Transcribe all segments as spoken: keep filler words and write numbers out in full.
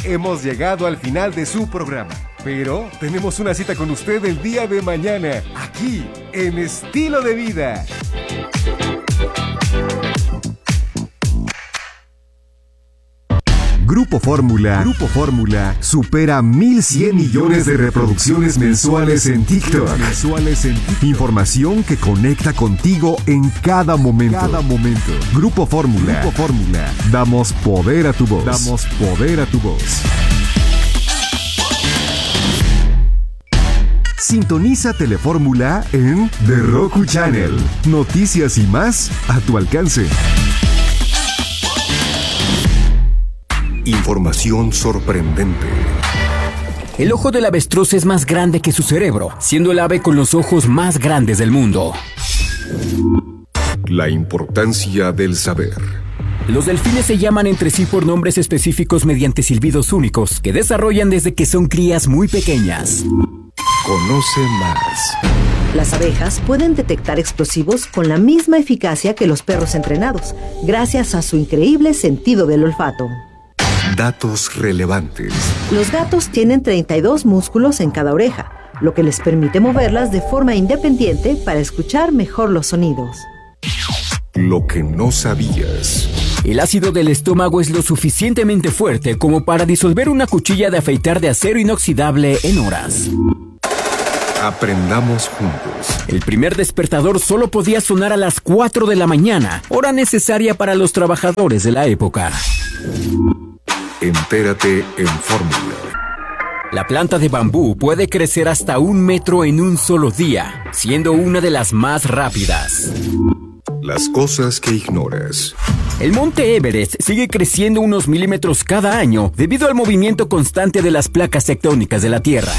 hemos llegado al final de su programa. Pero tenemos una cita con usted el día de mañana, aquí, en Estilo de Vida. Grupo Fórmula, Grupo Fórmula supera mil cien millones de reproducciones mensuales en TikTok. Mensuales en TikTok. Información que conecta contigo en cada momento. Cada momento. Grupo Fórmula, Grupo Fórmula. Damos poder a tu voz. Damos poder a tu voz. Sintoniza Telefórmula en The Roku Channel. Noticias y más a tu alcance. Información sorprendente. El ojo del avestruz es más grande que su cerebro, siendo el ave con los ojos más grandes del mundo. La importancia del saber. Los delfines se llaman entre sí por nombres específicos mediante silbidos únicos que desarrollan desde que son crías muy pequeñas. Conoce más. Las abejas pueden detectar explosivos con la misma eficacia que los perros entrenados, gracias a su increíble sentido del olfato. Datos relevantes. Los gatos tienen treinta y dos músculos en cada oreja, lo que les permite moverlas de forma independiente para escuchar mejor los sonidos. Lo que no sabías. El ácido del estómago es lo suficientemente fuerte como para disolver una cuchilla de afeitar de acero inoxidable en horas. Aprendamos juntos. El primer despertador solo podía sonar a las cuatro de la mañana, hora necesaria para los trabajadores de la época. Entérate en Fórmula. La planta de bambú puede crecer hasta un metro en un solo día, siendo una de las más rápidas. Las cosas que ignoras. El monte Everest sigue creciendo unos milímetros cada año debido al movimiento constante de las placas tectónicas de la Tierra.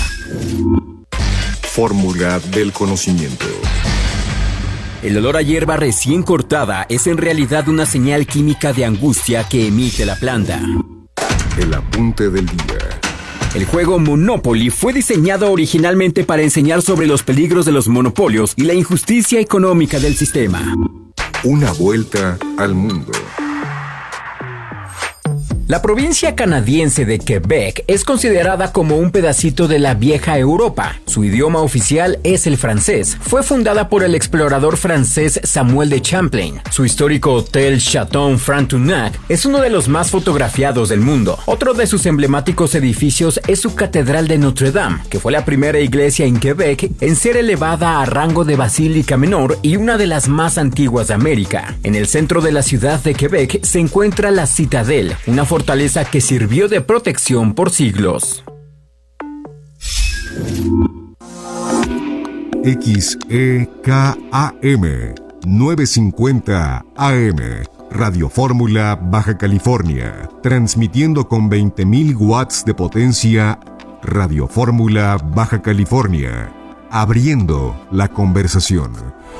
Fórmula del conocimiento. El olor a hierba recién cortada es en realidad una señal química de angustia que emite la planta. El apunte del día. El juego Monopoly fue diseñado originalmente para enseñar sobre los peligros de los monopolios y la injusticia económica del sistema. Una vuelta al mundo. La provincia canadiense de Quebec es considerada como un pedacito de la vieja Europa. Su idioma oficial es el francés. Fue fundada por el explorador francés Samuel de Champlain. Su histórico Hotel Chateau Frontenac es uno de los más fotografiados del mundo. Otro de sus emblemáticos edificios es su Catedral de Notre Dame, que fue la primera iglesia en Quebec en ser elevada a rango de basílica menor y una de las más antiguas de América. En el centro de la ciudad de Quebec se encuentra la Citadel, una fortaleza fortaleza que sirvió de protección por siglos. X E K A M novecientos cincuenta A M Radio Fórmula Baja California, transmitiendo con veinte mil watts de potencia. Radio Fórmula Baja California, abriendo la conversación.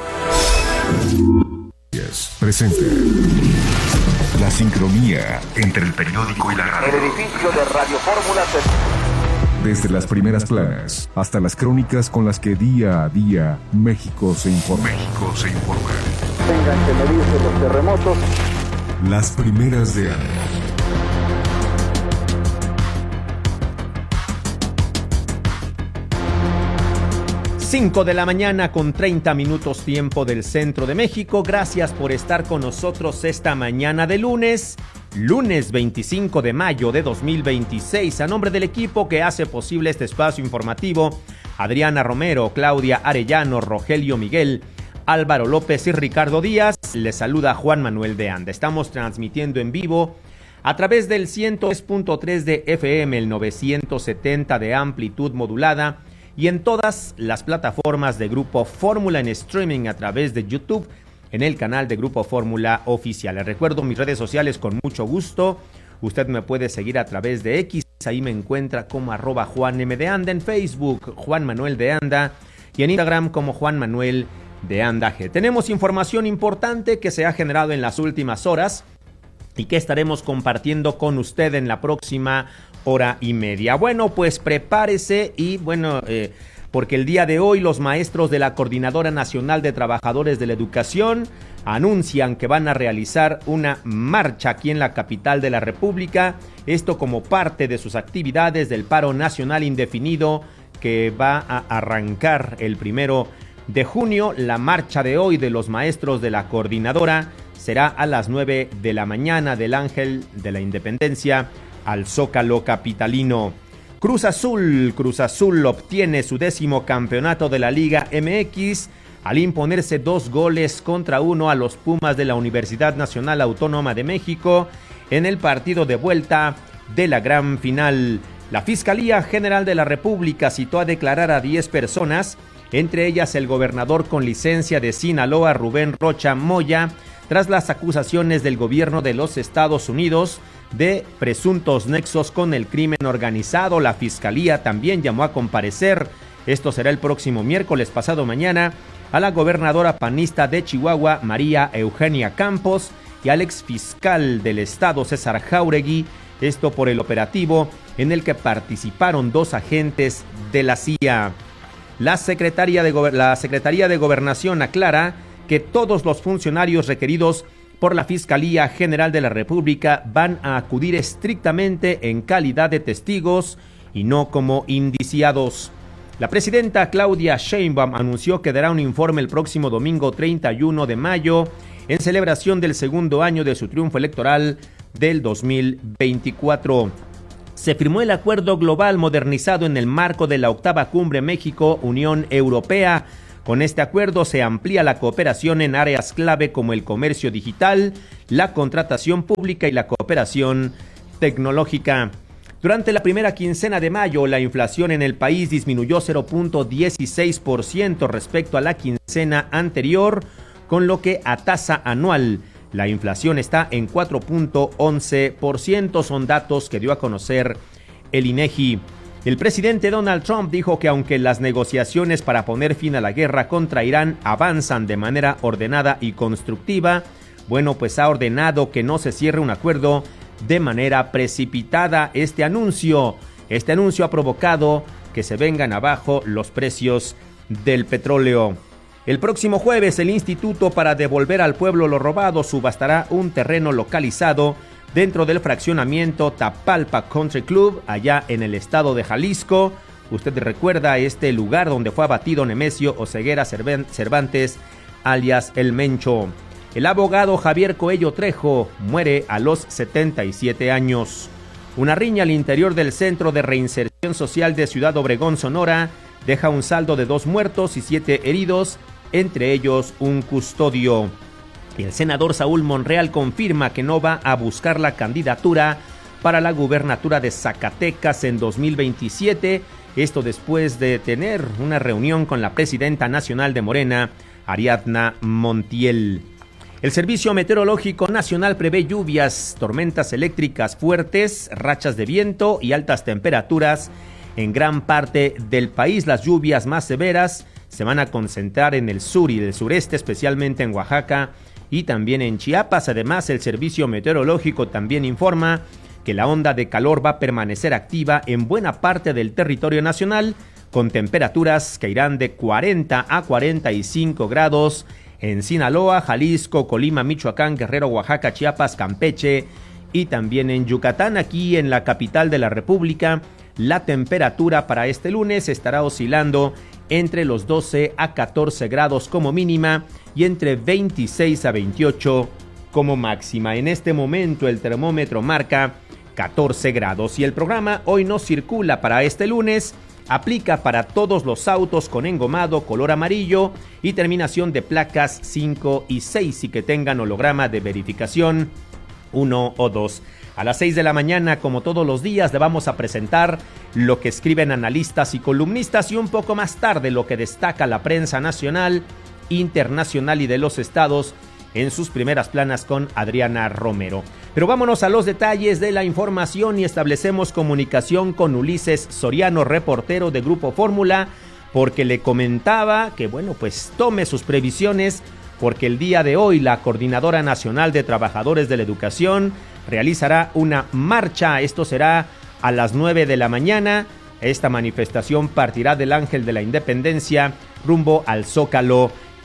Yes. Presente. La sincronía entre el periódico y la radio. El edificio de Radio Fórmula se... Desde las primeras planas hasta las crónicas con las que día a día México se informa. México se informa. Tengan que medirse los terremotos. Las primeras de año. cinco de la mañana con treinta minutos tiempo del centro de México. Gracias por estar con nosotros esta mañana de lunes, lunes veinticinco de mayo de dos mil veintiséis. A nombre del equipo que hace posible este espacio informativo, Adriana Romero, Claudia Arellano, Rogelio Miguel, Álvaro López y Ricardo Díaz, les saluda Juan Manuel de Anda. Estamos transmitiendo en vivo a través del ciento tres punto tres de F M, el novecientos setenta de amplitud modulada, y en todas las plataformas de Grupo Fórmula en streaming a través de YouTube, en el canal de Grupo Fórmula Oficial. Les recuerdo mis redes sociales con mucho gusto. Usted me puede seguir a través de X, ahí me encuentra como arroba Juan M de Anda, en Facebook Juan Manuel de Anda y en Instagram como Juan Manuel de Anda G. Tenemos información importante que se ha generado en las últimas horas y que estaremos compartiendo con usted en la próxima hora y media. Bueno, pues prepárese y bueno, eh, porque el día de hoy los maestros de la Coordinadora Nacional de Trabajadores de la Educación anuncian que van a realizar una marcha aquí en la capital de la República, esto como parte de sus actividades del paro nacional indefinido que va a arrancar el primero de junio. La marcha de hoy de los maestros de la coordinadora será a las nueve de la mañana del Ángel de la Independencia al Zócalo capitalino. Cruz Azul, Cruz Azul obtiene su décimo campeonato de la Liga M X al imponerse dos goles contra uno a los Pumas de la Universidad Nacional Autónoma de México en el partido de vuelta de la gran final. La Fiscalía General de la República citó a declarar a diez personas, entre ellas el gobernador con licencia de Sinaloa, Rubén Rocha Moya, tras las acusaciones del gobierno de los Estados Unidos de presuntos nexos con el crimen organizado. La Fiscalía también llamó a comparecer, esto será el próximo miércoles, pasado mañana, a la gobernadora panista de Chihuahua, María Eugenia Campos, y al exfiscal del estado, César Jáuregui, esto por el operativo en el que participaron dos agentes de la C I A. La Secretaría de, Go- la Secretaría de Gobernación aclara que todos los funcionarios requeridos por la Fiscalía General de la República van a acudir estrictamente en calidad de testigos y no como indiciados. La presidenta Claudia Sheinbaum anunció que dará un informe el próximo domingo treinta y uno de mayo en celebración del segundo año de su triunfo electoral del dos mil veinticuatro. Se firmó el acuerdo global modernizado en el marco de la octava cumbre México-Unión Europea. Con este acuerdo se amplía la cooperación en áreas clave como el comercio digital, la contratación pública y la cooperación tecnológica. Durante la primera quincena de mayo, la inflación en el país disminuyó cero punto dieciséis por ciento respecto a la quincena anterior, con lo que a tasa anual la inflación está en cuatro punto once por ciento, son datos que dio a conocer el INEGI. El presidente Donald Trump dijo que aunque las negociaciones para poner fin a la guerra contra Irán avanzan de manera ordenada y constructiva, bueno, pues ha ordenado que no se cierre un acuerdo de manera precipitada. Este anuncio, este anuncio ha provocado que se vengan abajo los precios del petróleo. El próximo jueves, el Instituto para Devolver al Pueblo lo Robado subastará un terreno localizado dentro del fraccionamiento Tapalpa Country Club, allá en el estado de Jalisco. Usted recuerda este lugar donde fue abatido Nemesio Oseguera Cervantes, alias El Mencho. El abogado Javier Coello Trejo muere a los setenta y siete años. Una riña al interior del Centro de Reinserción Social de Ciudad Obregón, Sonora, deja un saldo de dos muertos y siete heridos, entre ellos un custodio. El senador Saúl Monreal confirma que no va a buscar la candidatura para la gubernatura de Zacatecas en dos mil veintisiete, esto después de tener una reunión con la presidenta nacional de Morena, Ariadna Montiel. El Servicio Meteorológico Nacional prevé lluvias, tormentas eléctricas fuertes, rachas de viento y altas temperaturas en gran parte del país. Las lluvias más severas se van a concentrar en el sur y el sureste, especialmente en Oaxaca y también en Chiapas. Además, el Servicio Meteorológico también informa que la onda de calor va a permanecer activa en buena parte del territorio nacional, con temperaturas que irán de cuarenta a cuarenta y cinco grados en Sinaloa, Jalisco, Colima, Michoacán, Guerrero, Oaxaca, Chiapas, Campeche y también en Yucatán. Aquí en la capital de la República, la temperatura para este lunes estará oscilando entre los doce a catorce grados como mínima y entre veintiséis a veintiocho como máxima. En este momento el termómetro marca catorce grados y el programa Hoy No Circula para este lunes aplica para todos los autos con engomado color amarillo y terminación de placas cinco y seis y que tengan holograma de verificación uno o dos. A las seis de la mañana, como todos los días, le vamos a presentar lo que escriben analistas y columnistas y un poco más tarde lo que destaca la prensa nacional, internacional y de los estados en sus primeras planas con Adriana Romero. Pero vámonos a los detalles de la información y establecemos comunicación con Ulises Soriano, reportero de Grupo Fórmula, porque le comentaba que, bueno, pues tome sus previsiones, porque el día de hoy la Coordinadora Nacional de Trabajadores de la Educación realizará una marcha. Esto será a las nueve de la mañana. Esta manifestación partirá del Ángel de la Independencia rumbo al Zócalo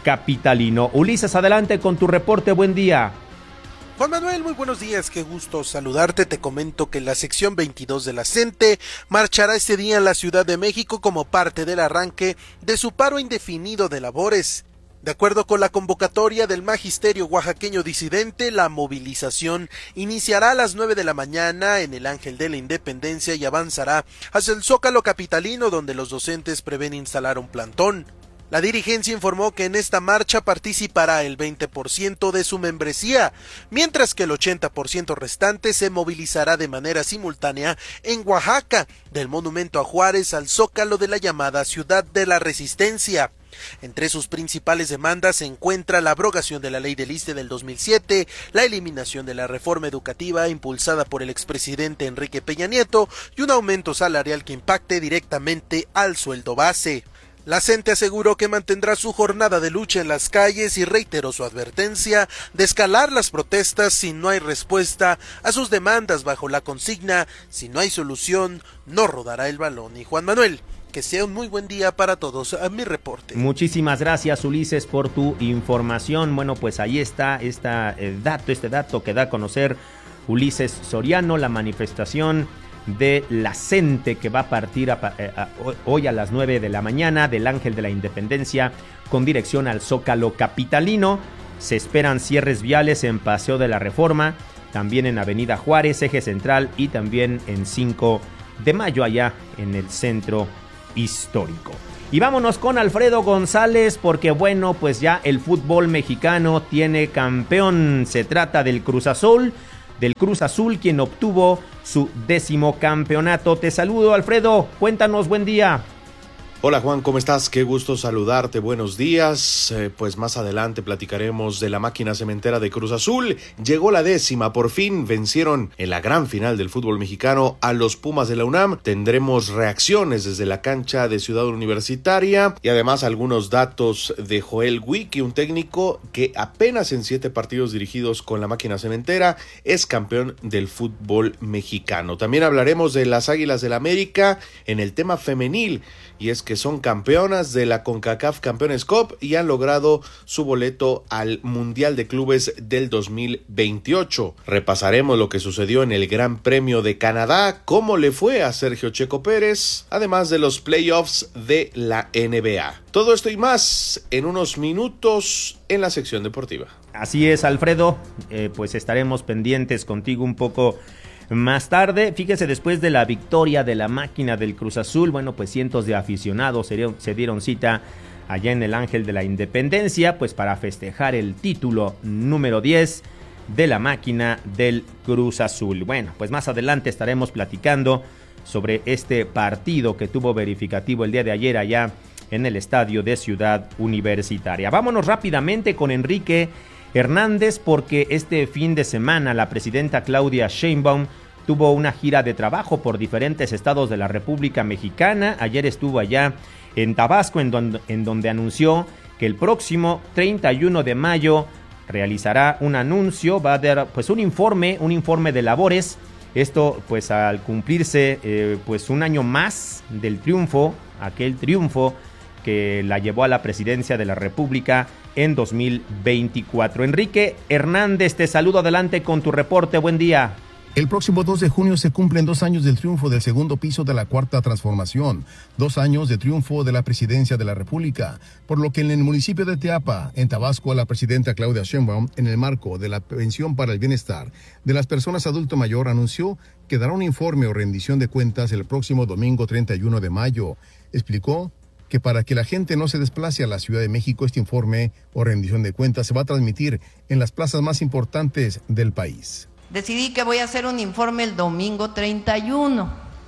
capitalino. Ulises, adelante con tu reporte, buen día. Juan Manuel, muy buenos días, qué gusto saludarte. Te comento que la sección veintidós de la CENTE marchará este día en la Ciudad de México como parte del arranque de su paro indefinido de labores. De acuerdo con la convocatoria del Magisterio Oaxaqueño Disidente, la movilización iniciará a las nueve de la mañana en el Ángel de la Independencia y avanzará hacia el Zócalo capitalino, donde los docentes prevén instalar un plantón. La dirigencia informó que en esta marcha participará el veinte por ciento de su membresía, mientras que el ochenta por ciento restante se movilizará de manera simultánea en Oaxaca, del Monumento a Juárez al Zócalo de la llamada Ciudad de la Resistencia. Entre sus principales demandas se encuentra la abrogación de la ley del I S S S T E del dos mil siete, la eliminación de la reforma educativa impulsada por el expresidente Enrique Peña Nieto y un aumento salarial que impacte directamente al sueldo base. La CENTE aseguró que mantendrá su jornada de lucha en las calles y reiteró su advertencia de escalar las protestas si no hay respuesta a sus demandas bajo la consigna: si no hay solución, no rodará el balón. Y Juan Manuel, que sea un muy buen día para todos. A mi reporte. Muchísimas gracias, Ulises, por tu información. Bueno, pues ahí está este eh, dato, este dato que da a conocer Ulises Soriano, la manifestación de la CENTE que va a partir a, a, a, hoy a las nueve de la mañana del Ángel de la Independencia con dirección al Zócalo capitalino. Se esperan cierres viales en Paseo de la Reforma, también en Avenida Juárez, Eje Central y también en cinco de mayo allá en el centro histórico. Y vámonos con Alfredo González, porque bueno, pues ya el fútbol mexicano tiene campeón. Se trata del Cruz Azul, del Cruz Azul, quien obtuvo su décimo campeonato. Te saludo, Alfredo, cuéntanos, buen día. Hola Juan, ¿cómo estás? Qué gusto saludarte, buenos días. Eh, pues más adelante platicaremos de la máquina cementera de Cruz Azul. Llegó la décima, por fin vencieron en la gran final del fútbol mexicano a los Pumas de la UNAM. Tendremos reacciones desde la cancha de Ciudad Universitaria y además algunos datos de Joel Wiki, un técnico que apenas en siete partidos dirigidos con la máquina cementera es campeón del fútbol mexicano. También hablaremos de las Águilas del América en el tema femenil, y es que son campeonas de la CONCACAF Campeones Cup y han logrado su boleto al Mundial de Clubes del dos mil veintiocho. Repasaremos lo que sucedió en el Gran Premio de Canadá, cómo le fue a Sergio Checo Pérez, además de los playoffs de la N B A. Todo esto y más en unos minutos en la sección deportiva. Así es, Alfredo, eh, pues estaremos pendientes contigo un poco más tarde. Fíjese, después de la victoria de la máquina del Cruz Azul, bueno, pues cientos de aficionados se dieron, se dieron cita allá en el Ángel de la Independencia, pues para festejar el título número diez de la máquina del Cruz Azul. Bueno, pues más adelante estaremos platicando sobre este partido que tuvo verificativo el día de ayer allá en el estadio de Ciudad Universitaria. Vámonos rápidamente con Enrique Hernández, porque este fin de semana la presidenta Claudia Sheinbaum tuvo una gira de trabajo por diferentes estados de la República Mexicana. Ayer estuvo allá en Tabasco, en donde, en donde anunció que el próximo treinta y uno de mayo realizará un anuncio, va a dar pues un informe, un informe de labores. Esto pues al cumplirse eh, pues un año más del triunfo, aquel triunfo que la llevó a la presidencia de la República en dos mil veinticuatro. Enrique Hernández, te saludo, adelante con tu reporte, buen día. El próximo dos de junio se cumplen dos años del triunfo del segundo piso de la Cuarta Transformación, dos años de triunfo de la presidencia de la República, por lo que en el municipio de Teapa, en Tabasco, la presidenta Claudia Sheinbaum, en el marco de la Pensión para el Bienestar de las Personas Adulto Mayor, anunció que dará un informe o rendición de cuentas el próximo domingo treinta y uno de mayo. Explicó que para que la gente no se desplace a la Ciudad de México, este informe o rendición de cuentas se va a transmitir en las plazas más importantes del país. Decidí que voy a hacer un informe el domingo treinta y uno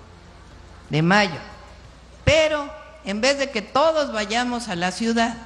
de mayo, pero en vez de que todos vayamos a la ciudad,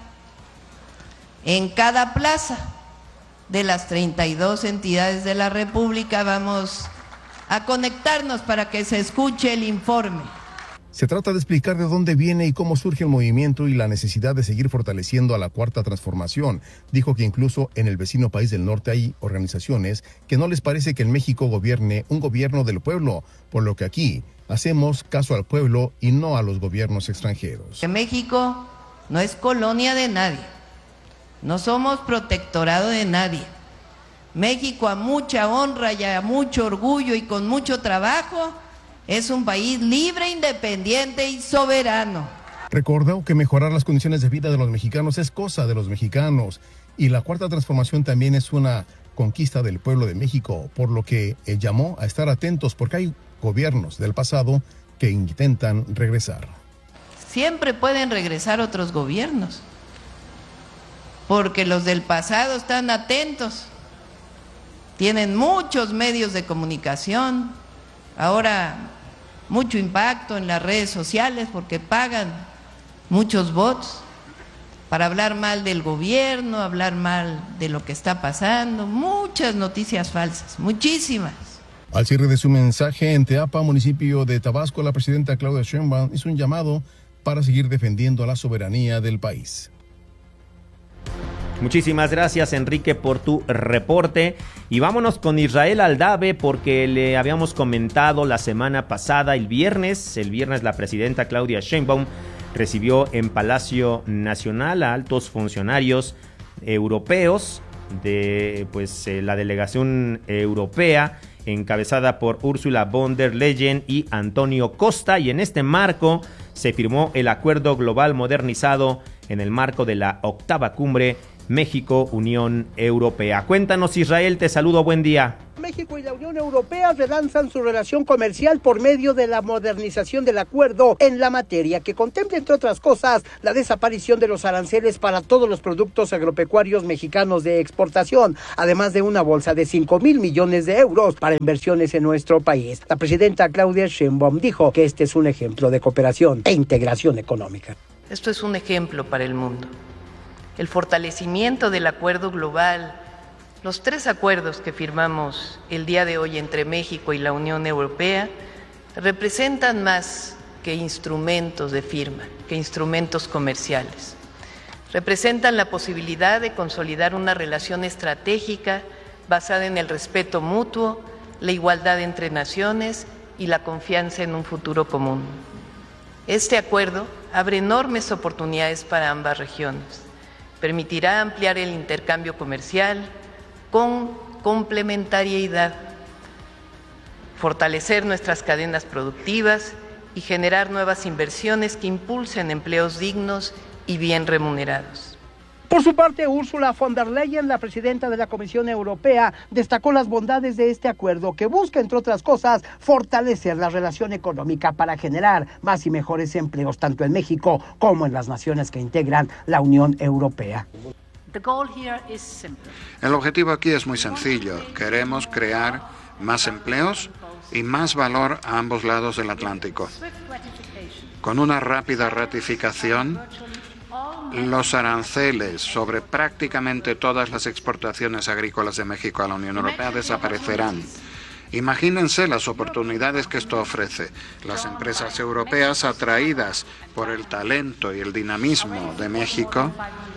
en cada plaza de las treinta y dos entidades de la República vamos a conectarnos para que se escuche el informe. Se trata de explicar de dónde viene y cómo surge el movimiento y la necesidad de seguir fortaleciendo a la Cuarta Transformación. Dijo que incluso en el vecino país del norte hay organizaciones que no les parece que en México gobierne un gobierno del pueblo, por lo que aquí hacemos caso al pueblo y no a los gobiernos extranjeros. Que México no es colonia de nadie, No somos protectorado de nadie. México, a mucha honra y a mucho orgullo y con mucho trabajo, es un país libre, independiente y soberano. Recordó que mejorar las condiciones de vida de los mexicanos es cosa de los mexicanos y la Cuarta Transformación también es una conquista del pueblo de México, por lo que eh, llamó a estar atentos porque hay gobiernos del pasado que intentan regresar. Siempre pueden regresar otros gobiernos, porque los del pasado están atentos, tienen muchos medios de comunicación, ahora mucho impacto en las redes sociales porque pagan muchos bots para hablar mal del gobierno, hablar mal de lo que está pasando, muchas noticias falsas, muchísimas. Al cierre de su mensaje en Teapa, municipio de Tabasco, la presidenta Claudia Sheinbaum hizo un llamado para seguir defendiendo la soberanía del país. Muchísimas gracias, Enrique, por tu reporte. Y vámonos con Israel Aldave, porque le habíamos comentado la semana pasada, el viernes, el viernes la presidenta Claudia Sheinbaum recibió en Palacio Nacional a altos funcionarios europeos de pues eh, la delegación europea encabezada por Ursula von der Leyen y Antonio Costa, y en este marco se firmó el Acuerdo Global Modernizado en el marco de la octava cumbre México-Unión Europea. Cuéntanos, Israel, te saludo, buen día. México y la Unión Europea relanzan su relación comercial por medio de la modernización del acuerdo en la materia, que contempla, entre otras cosas, la desaparición de los aranceles para todos los productos agropecuarios mexicanos de exportación, además de una bolsa de cinco mil millones de euros para inversiones en nuestro país. La presidenta Claudia Sheinbaum dijo que este es un ejemplo de cooperación e integración económica. Esto es un ejemplo para el mundo. El fortalecimiento del acuerdo global, los tres acuerdos que firmamos el día de hoy entre México y la Unión Europea representan más que instrumentos de firma, que instrumentos comerciales. Representan la posibilidad de consolidar una relación estratégica basada en el respeto mutuo, la igualdad entre naciones y la confianza en un futuro común. Este acuerdo abre enormes oportunidades para ambas regiones. Permitirá ampliar el intercambio comercial con complementariedad, fortalecer nuestras cadenas productivas y generar nuevas inversiones que impulsen empleos dignos y bien remunerados. Por su parte, Ursula von der Leyen, la presidenta de la Comisión Europea, destacó las bondades de este acuerdo que busca, entre otras cosas, fortalecer la relación económica para generar más y mejores empleos tanto en México como en las naciones que integran la Unión Europea. El objetivo aquí es muy sencillo. Queremos crear más empleos y más valor a ambos lados del Atlántico. Con una rápida ratificación, los aranceles sobre prácticamente todas las exportaciones agrícolas de México a la Unión Europea desaparecerán. Imagínense las oportunidades que esto ofrece. Las empresas europeas atraídas por el talento y el dinamismo de México,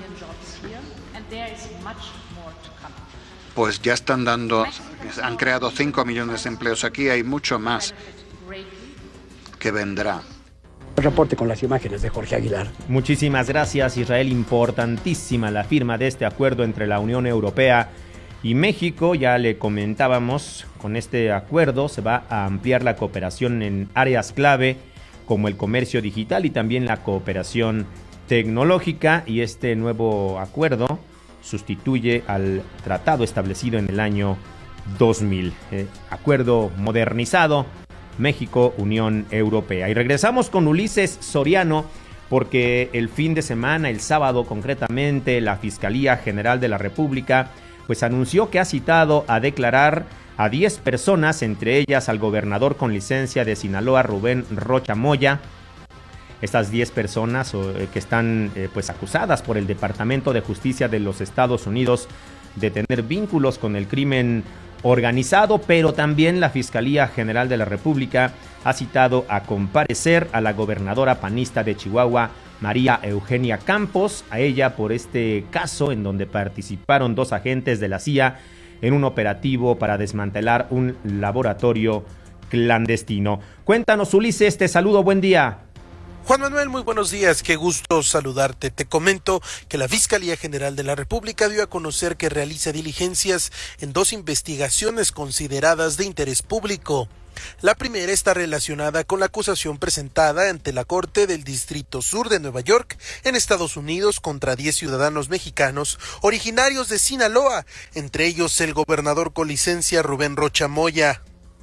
pues ya están dando, han creado cinco millones de empleos aquí, hay mucho más que vendrá. El reporte con las imágenes de Jorge Aguilar. Muchísimas gracias, Israel. Importantísima la firma de este acuerdo entre la Unión Europea y México. Ya le comentábamos, con este acuerdo se va a ampliar la cooperación en áreas clave como el comercio digital y también la cooperación tecnológica, y este nuevo acuerdo sustituye al tratado establecido en el año dos mil. Eh, acuerdo modernizado México-Unión Europea. Y regresamos con Ulises Soriano, porque el fin de semana, el sábado concretamente, la Fiscalía General de la República pues anunció que ha citado a declarar a diez personas, entre ellas al gobernador con licencia de Sinaloa, Rubén Rocha Moya. Estas diez personas eh, que están eh, pues acusadas por el Departamento de Justicia de los Estados Unidos de tener vínculos con el crimen organizado, pero también la Fiscalía General de la República ha citado a comparecer a la gobernadora panista de Chihuahua, María Eugenia Campos, a ella por este caso en donde participaron dos agentes de la C I A en un operativo para desmantelar un laboratorio clandestino. Cuéntanos, Ulises, te saludo, buen día. Juan Manuel, muy buenos días, qué gusto saludarte. Te comento que la Fiscalía General de la República dio a conocer que realiza diligencias en dos investigaciones consideradas de interés público. La primera está relacionada con la acusación presentada ante la Corte del Distrito Sur de Nueva York, en Estados Unidos, contra diez ciudadanos mexicanos originarios de Sinaloa, entre ellos el gobernador con licencia Rubén Rocha Moya.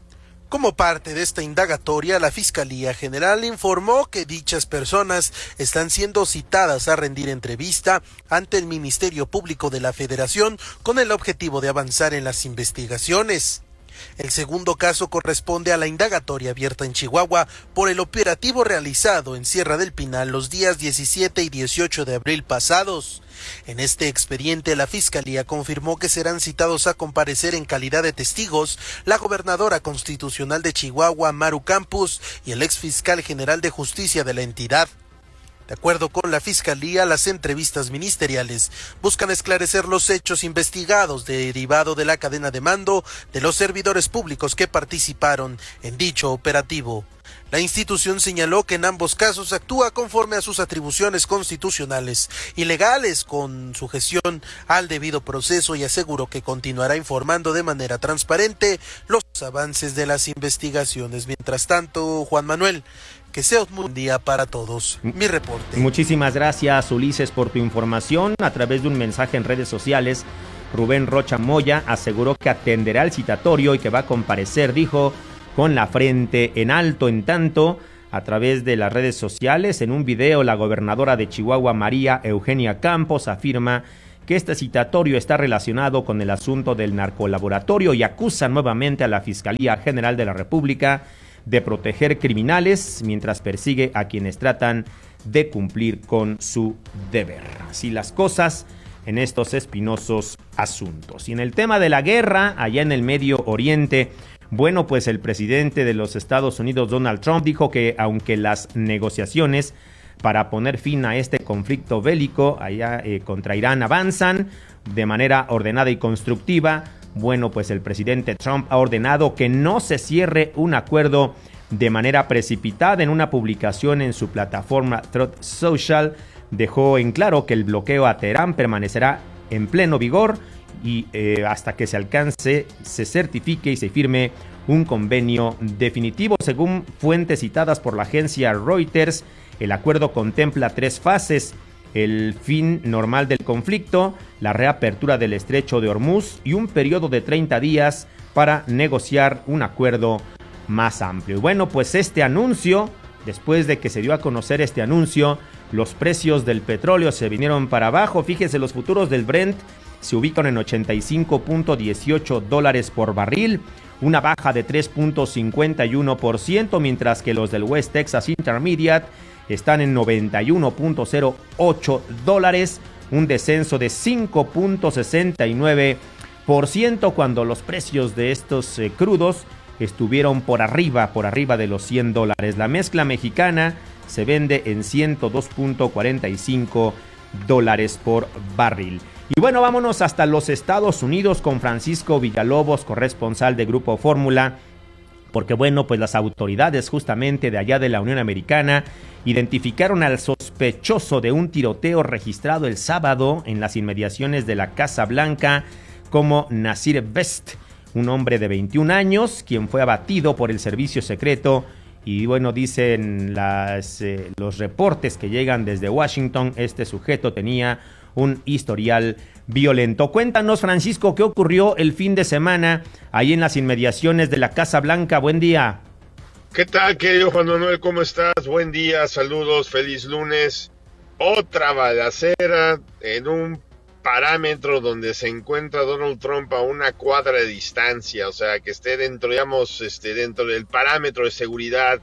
Como parte de esta indagatoria, la Fiscalía General informó que dichas personas están siendo citadas a rendir entrevista ante el Ministerio Público de la Federación con el objetivo de avanzar en las investigaciones. El segundo caso corresponde a la indagatoria abierta en Chihuahua por el operativo realizado en Sierra del Pinal los días diecisiete y dieciocho de abril pasados. En este expediente, la Fiscalía confirmó que serán citados a comparecer en calidad de testigos la gobernadora constitucional de Chihuahua, Maru Campos, y el exfiscal general de justicia de la entidad. De acuerdo con la Fiscalía, las entrevistas ministeriales buscan esclarecer los hechos investigados derivado de la cadena de mando de los servidores públicos que participaron en dicho operativo. La institución señaló que en ambos casos actúa conforme a sus atribuciones constitucionales y legales con sujeción al debido proceso y aseguró que continuará informando de manera transparente los avances de las investigaciones. Mientras tanto, Juan Manuel, que sea un buen día para todos. Mi reporte. Muchísimas gracias, Ulises, por tu información. A través de un mensaje en redes sociales, Rubén Rocha Moya aseguró que atenderá el citatorio y que va a comparecer, dijo, con la frente en alto. En tanto, a través de las redes sociales, en un video, la gobernadora de Chihuahua, María Eugenia Campos, afirma que este citatorio está relacionado con el asunto del narcolaboratorio y acusa nuevamente a la Fiscalía General de la República de proteger criminales mientras persigue a quienes tratan de cumplir con su deber. Así las cosas en estos espinosos asuntos. Y en el tema de la guerra, allá en el Medio Oriente, bueno, pues el presidente de los Estados Unidos, Donald Trump, dijo que aunque las negociaciones para poner fin a este conflicto bélico allá eh, contra Irán avanzan de manera ordenada y constructiva, bueno, pues el presidente Trump ha ordenado que no se cierre un acuerdo de manera precipitada. En una publicación en su plataforma Truth Social, dejó en claro que el bloqueo a Teherán permanecerá en pleno vigor y eh, hasta que se alcance, se certifique y se firme un convenio definitivo. Según fuentes citadas por la agencia Reuters, el acuerdo contempla tres fases: el fin normal del conflicto, la reapertura del estrecho de Hormuz y un periodo de treinta días para negociar un acuerdo más amplio. Y bueno, pues este anuncio, después de que se dio a conocer este anuncio, los precios del petróleo se vinieron para abajo. Fíjese, los futuros del Brent se ubican en ochenta y cinco punto dieciocho dólares por barril, una baja de tres punto cincuenta y uno por ciento, mientras que los del West Texas Intermediate están en noventa y uno punto cero ocho dólares, un descenso de cinco punto sesenta y nueve por ciento, cuando los precios de estos eh, crudos estuvieron por arriba, por arriba de los cien dólares. La mezcla mexicana se vende en ciento dos punto cuarenta y cinco dólares por barril. Y bueno, vámonos hasta los Estados Unidos con Francisco Villalobos, corresponsal de Grupo Fórmula, porque bueno, pues las autoridades justamente de allá de la Unión Americana identificaron al sospechoso de un tiroteo registrado el sábado en las inmediaciones de la Casa Blanca como Nasir Best, un hombre de veintiún años, quien fue abatido por el servicio secreto. Y bueno, dicen las, eh, los reportes que llegan desde Washington, este sujeto tenía un historial violento. Cuéntanos, Francisco, ¿qué ocurrió el fin de semana ahí en las inmediaciones de la Casa Blanca? Buen día. ¿Qué tal, querido Juan Manuel? ¿Cómo estás? Buen día, saludos, feliz lunes. Otra balacera en un parámetro donde se encuentra Donald Trump a una cuadra de distancia, o sea, que esté dentro, digamos, este, dentro del parámetro de seguridad.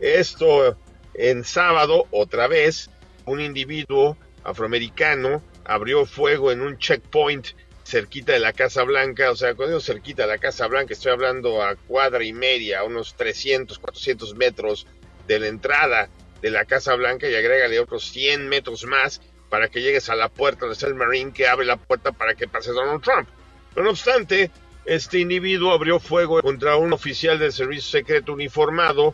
Esto en sábado, otra vez, un individuo afroamericano abrió fuego en un checkpoint cerquita de la Casa Blanca. O sea, cuando digo cerquita de la Casa Blanca, estoy hablando a cuadra y media, a unos trescientos, cuatrocientos metros de la entrada de la Casa Blanca, y agrégale otros cien metros más para que llegues a la puerta donde está el Marine que abre la puerta para que pase Donald Trump. Pero no obstante, este individuo abrió fuego contra un oficial del servicio secreto uniformado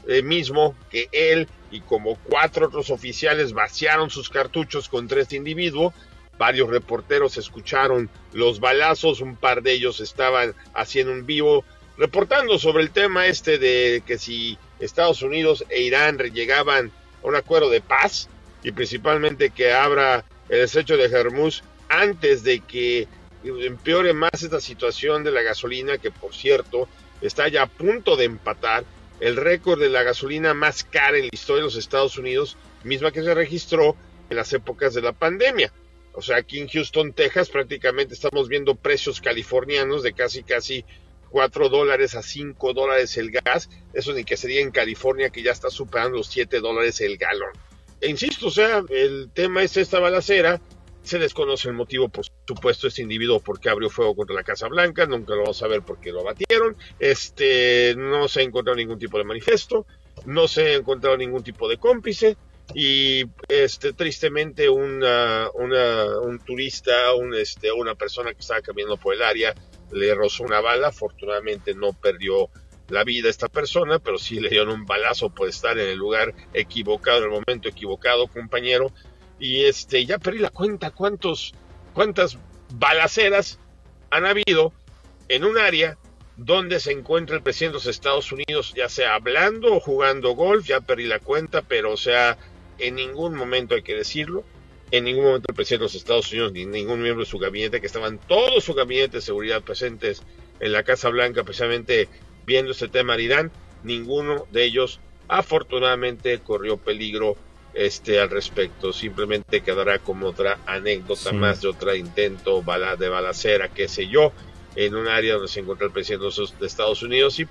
eh, mismo que él y como cuatro otros oficiales vaciaron sus cartuchos contra este individuo. Varios reporteros escucharon los balazos, un par de ellos estaban haciendo un vivo reportando sobre el tema este de que si Estados Unidos e Irán llegaban a un acuerdo de paz y principalmente que abra el estrecho de Hormuz antes de que empeore más esta situación de la gasolina, que por cierto está ya a punto de empatar el récord de la gasolina más cara en la historia de los Estados Unidos, misma que se registró en las épocas de la pandemia. O sea, aquí en Houston, Texas, prácticamente estamos viendo precios californianos de casi casi cuatro dólares a cinco dólares el gas. Eso ni que sería en California, que ya está superando los siete dólares el galón. E insisto, o sea, el tema es esta balacera. Se desconoce el motivo, por supuesto, este individuo por qué abrió fuego contra la Casa Blanca. Nunca lo vamos a ver por qué lo abatieron. Este, no se ha encontrado ningún tipo de manifiesto. No se ha encontrado ningún tipo de cómplice. Y este tristemente una, una un turista, un este una persona que estaba caminando por el área le rozó una bala. Afortunadamente no perdió la vida esta persona, pero sí le dieron un balazo por estar en el lugar equivocado, en el momento equivocado, compañero. Y este ya perdí la cuenta cuántos cuántas balaceras han habido en un área donde se encuentra el presidente de los Estados Unidos, ya sea hablando o jugando golf. Ya perdí la cuenta, pero o sea, en ningún momento, hay que decirlo, en ningún momento el presidente de los Estados Unidos ni ningún miembro de su gabinete, que estaban todos su gabinete de seguridad presentes en la Casa Blanca precisamente viendo este tema de Irán, ninguno de ellos afortunadamente corrió peligro este al respecto. Simplemente quedará como otra anécdota sí. más de otro intento bala, de balacera, qué sé yo, en un área donde se encuentra el presidente de Estados Unidos. Y